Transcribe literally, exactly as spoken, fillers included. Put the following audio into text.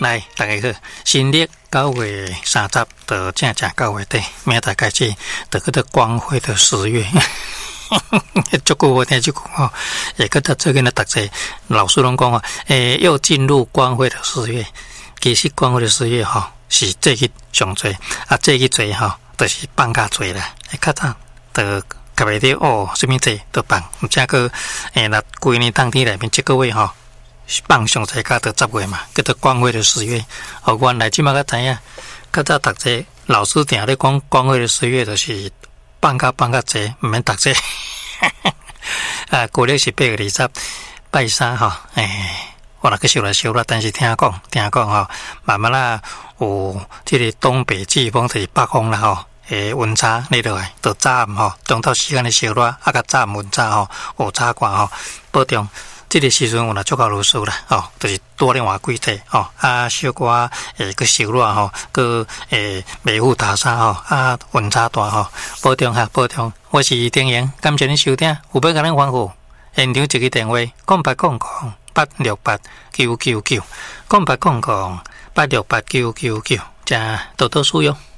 来，大家好，新历九月三十到正正九月底，明仔开始就叫做光辉的十月。这句我听这句哦，也跟他这个呢，读者老师拢讲哦，诶，又进入光辉的十月。其实光辉的十月哈，是这个上最啊，这个最哈，就是放假最啦。较早就特别的哦，什么节都放，而且个诶，那规年当天内面这个月哈。放上才到到十月嘛，叫做光辉的十月。哦，原来即马个知影，较早读者老师定咧讲光辉的十月，就是放假放假节，唔免读者。啊，过了是八月二十，拜三吼，诶，我若去收来收啦，但是听讲听讲吼，慢慢啦有即个东北季风，就是北风啦吼。诶，温差你落来，到早暗吼，中昼时间的小热，啊，甲早暗温差吼，有差寒吼，保重。这个时阵有若足够落雨啦，哦，就是多另外几天哦，啊，小可诶个收热吼，个诶袂负大沙吼，啊，温差大吼，保重哈，保重。我是丁阳，感谢您收听，有要甲咱吩咐，现场一个电话：空八空空八六八九九九，空八空空八六八九九九，加多多使用。